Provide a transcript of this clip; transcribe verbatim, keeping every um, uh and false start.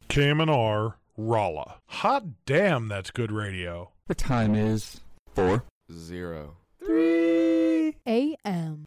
K M N R, Rolla. Hot damn, that's good radio. The time is four zero A M